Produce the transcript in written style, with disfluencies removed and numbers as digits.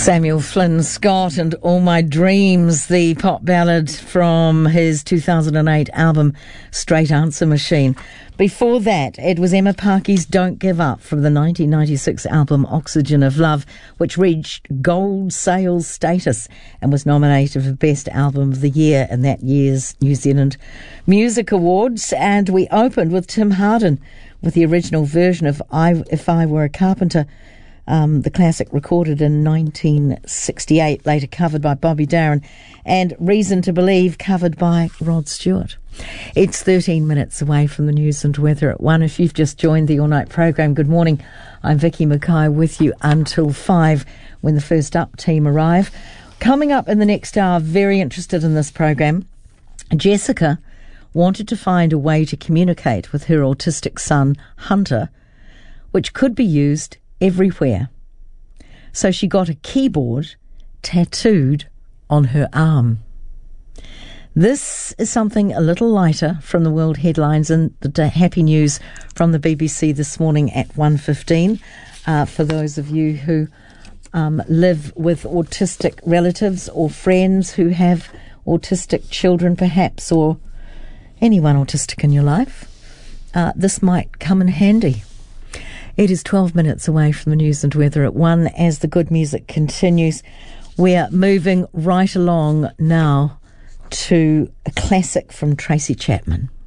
Samuel Flynn Scott and All My Dreams, the pop ballad from his 2008 album Straight Answer Machine. Before that, it was Emma Parkey's Don't Give Up from the 1996 album Oxygen of Love, which reached gold sales status and was nominated for Best Album of the Year in that year's New Zealand Music Awards. And we opened with Tim Hardin with the original version of If I Were a Carpenter, the classic recorded in 1968, later covered by Bobby Darin, and Reason to Believe covered by Rod Stewart. It's 13 minutes away from the news and weather at 1. If you've just joined the All Night programme, good morning. I'm Vicky Mackay with you until 5 when the First Up team arrive. Coming up in the next hour, very interested in this programme, Jessica wanted to find a way to communicate with her autistic son, Hunter, which could be used everywhere. So she got a keyboard tattooed on her arm. This is something a little lighter from the world headlines and the happy news from the BBC this morning at 1:15. For those of you who live with autistic relatives or friends who have autistic children perhaps, or anyone autistic in your life, this might come in handy. It is 12 minutes away from the news and weather at 1. As the good music continues, we're moving right along now to a classic from Tracy Chapman.